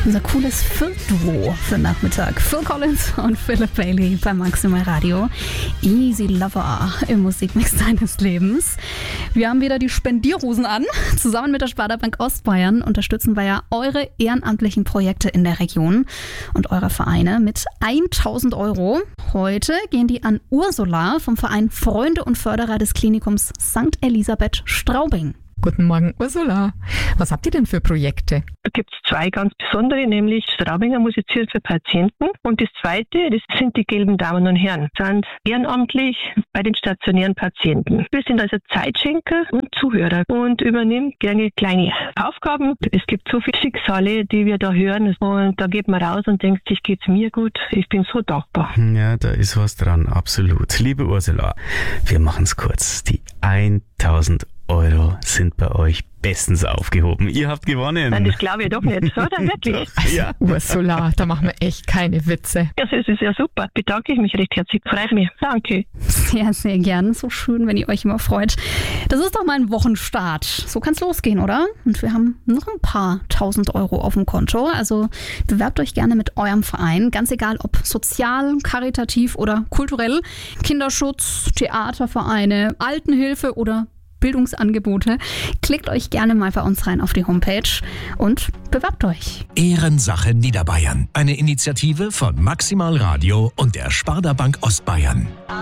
Unser cooles Phil-Duo für den Nachmittag. Phil Collins und Philip Bailey bei Maximal Radio. Easy Lover im Musikmix deines Lebens. Wir haben wieder die Spendierhosen an. Zusammen mit der Sparda-Bank Ostbayern unterstützen wir ja eure ehrenamtlichen Projekte in der Region und eure Vereine mit 1.000 Euro. Heute gehen die an Ursula vom Verein Freunde und Förderer des Klinikums St. Elisabeth Straubing. Guten Morgen, Ursula. Was habt ihr denn für Projekte? Da gibt es zwei ganz besondere, nämlich Straubinger Musizieren für Patienten. Und das zweite, das sind die gelben Damen und Herren. Sind ehrenamtlich bei den stationären Patienten. Wir sind also Zeitschenker und Zuhörer und übernehmen gerne kleine Aufgaben. Es gibt so viele Schicksale, die wir da hören. Und da geht man raus und denkt sich, geht's mir gut? Ich bin so dankbar. Ja, da ist was dran, absolut. Liebe Ursula, wir machen es kurz. Die 1.000 Euro sind bei euch bestens aufgehoben. Ihr habt gewonnen. Nein, das glaube ich doch nicht, oder? Wirklich? Ja. Ursula, da machen wir echt keine Witze. Ja, das ist ja super. Bedanke ich mich recht herzlich. Freut mich. Danke. Sehr, sehr gern. So schön, wenn ihr euch immer freut. Das ist doch mal ein Wochenstart. So kann es losgehen, oder? Und wir haben noch ein paar 1.000 Euro auf dem Konto. Also bewerbt euch gerne mit eurem Verein. Ganz egal, ob sozial, karitativ oder kulturell. Kinderschutz, Theatervereine, Altenhilfe oder Bildungsangebote. Klickt euch gerne mal bei uns rein auf die Homepage und bewerbt euch. Ehrensache Niederbayern. Eine Initiative von Maximal Radio und der Sparda-Bank Ostbayern.